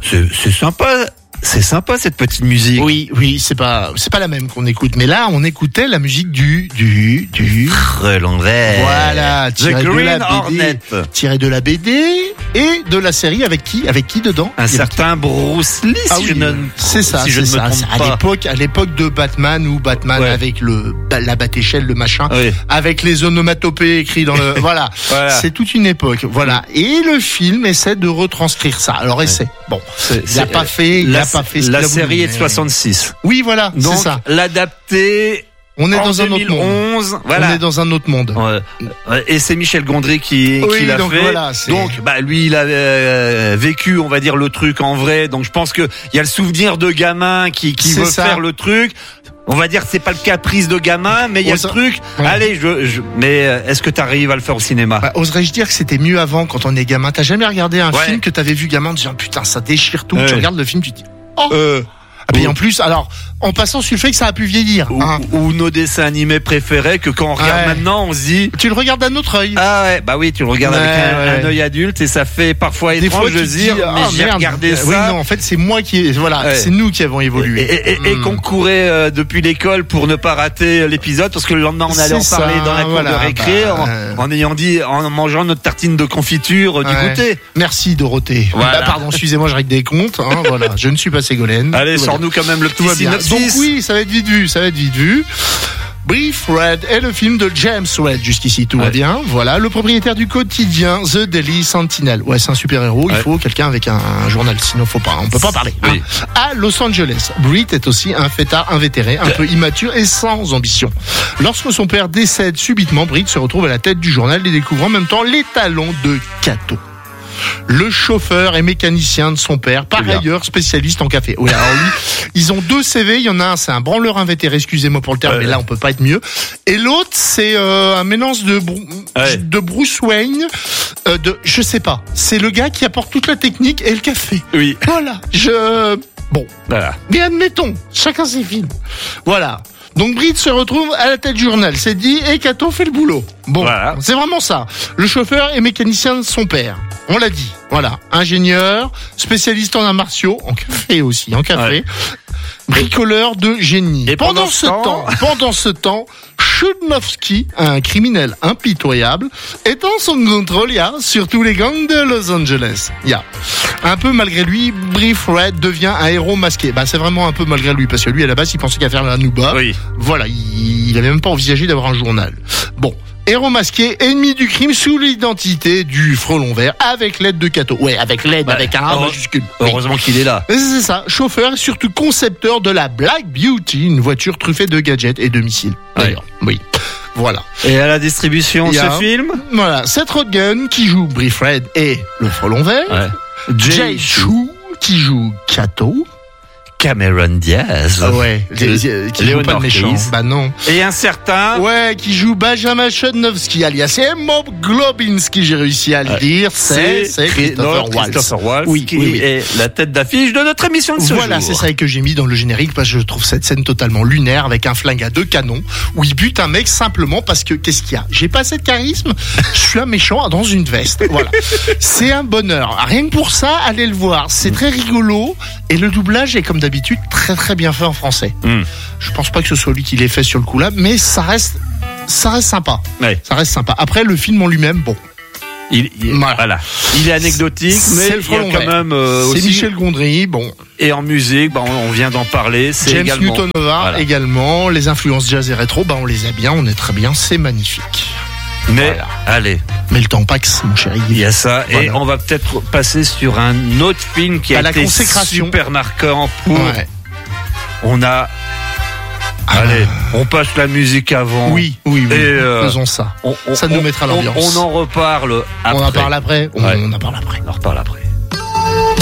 c'est sympa. C'est sympa cette petite musique. Oui, c'est pas la même qu'on écoute, mais là on écoutait la musique du Frelon vert. Voilà, tiré de la BD et de la série avec qui dedans? Un certain Bruce Lee, c'est ça. À l'époque de Batman ou Batman avec la bat-échelle, le machin, avec les onomatopées écrits dans le voilà. C'est toute une époque. Voilà. Et le film essaie de retranscrire ça. Alors bon, il n'a pas fait la série est de 66. Oui, voilà, donc, c'est ça. L'adapté. On est dans 2011, un autre monde. Voilà. On est dans un autre monde. Et c'est Michel Gondry qui l'a fait. Voilà, donc, lui, il a vécu, on va dire, le truc en vrai. Donc, je pense que il y a le souvenir de gamin qui veut faire le truc. On va dire que c'est pas le caprice de gamin, mais il y a le truc. Ouais. Allez, mais est-ce que t'arrives à le faire au cinéma? Oserais-je dire que c'était mieux avant quand on est gamin? T'as jamais regardé un film que t'avais vu gamin en disant putain, ça déchire tout. Tu regardes le film, tu te dis et en plus, alors, en passant sur le fait que ça a pu vieillir. Ou nos dessins animés préférés que quand on regarde maintenant, on se dit... Tu le regardes d'un autre œil. Ah ouais, bah oui, tu le regardes avec un œil adulte et ça fait parfois étrange de dire, mais j'ai regardé ça. Oui, non, en fait, c'est moi c'est nous qui avons évolué. Et qu'on courait depuis l'école pour ne pas rater l'épisode parce que le lendemain, on allait en parler dans la cour de récré en mangeant notre tartine de confiture du goûter. Merci Dorothée. Voilà. Pardon, excusez-moi, je règle des comptes. Voilà, je ne suis pas Ségolène. Allez, sors-nous quand même le petit synopsis. Donc oui, ça va être vite vu. Brief Red est le film de James Red. Jusqu'ici, tout va bien. Voilà, le propriétaire du quotidien The Daily Sentinel. Ouais, c'est un super-héros. Il faut quelqu'un avec un journal. Sinon, on peut pas parler. Oui. À Los Angeles, Britt est aussi un fêtard invétéré, un peu immature et sans ambition. Lorsque son père décède subitement, Britt se retrouve à la tête du journal et découvre en même temps les talents de Kato. Le chauffeur et mécanicien de son père, par ailleurs spécialiste en café. Oui, alors lui, ils ont 2 CV. Il y en a un, c'est un branleur invétéré, excusez-moi pour le terme, mais là on peut pas être mieux. Et l'autre, c'est un mélange de Bruce Wayne, je sais pas. C'est le gars qui apporte toute la technique et le café. Oui. Voilà. Voilà. Mais admettons, chacun ses films. Voilà. Donc Britt se retrouve à la tête du journal, c'est dit, et Kato fait le boulot. Bon, c'est vraiment ça. Le chauffeur est mécanicien de son père. On l'a dit. Voilà. Ingénieur, spécialiste en arts martiaux, en café aussi, bricoleur de génie. Et pendant ce temps, Chudnovsky, un criminel impitoyable, est en son contrôle, sur tous les gangs de Los Angeles. Un peu malgré lui, Brief Red devient un héros masqué. C'est vraiment un peu malgré lui, parce que lui, à la base, il pensait qu'à faire la nouba. Oui. Voilà, il avait même pas envisagé d'avoir un journal. Bon. Héros masqué, ennemi du crime sous l'identité du frelon vert avec l'aide de Kato. Ouais, avec l'aide, avec un A majuscule. Heureusement qu'il est là. C'est ça. Chauffeur et surtout concepteur de la Black Beauty, une voiture truffée de gadgets et de missiles. D'ailleurs. Oui. Voilà. Et à la distribution, ce film? Voilà. Seth Rogen qui joue Brief Red et le frelon vert. Jay Chou qui joue Kato. Cameron Diaz. Qui joue pas de méchant. Non. Et un certain. Qui joue Benjamin Chudnovsky, alias Globinski, j'ai réussi à le dire. C'est Christopher Waltz. Qui est la tête d'affiche de notre émission de ce jour. Voilà, c'est ça que j'ai mis dans le générique parce que je trouve cette scène totalement lunaire avec un flingue à 2 canons où il bute un mec simplement parce que qu'est-ce qu'il y a? J'ai pas assez de charisme. Je suis un méchant dans une veste. Voilà. C'est un bonheur. Rien que pour ça, allez le voir. C'est très rigolo et le doublage est comme d'habitude très très bien fait en français. Je pense pas que ce soit lui qui l'ait fait sur le coup là, mais ça reste sympa. Ça reste sympa. Après le film en lui-même, il est anecdotique, mais il y a quand même c'est Michel Gondry, Et en musique, on vient d'en parler. C'est James Newton-Howard également. Les influences jazz et rétro, on les a bien, on est très bien, c'est magnifique. Mais allez. Mais le temps passe, mon chéri. Il y a ça. Voilà. Et on va peut-être passer sur un autre film qui a été super marquant pour. On a. Allez, on passe la musique avant. Oui. Faisons ça. Ça nous mettra l'ambiance. On en reparle après. On en parle après. On en reparle après.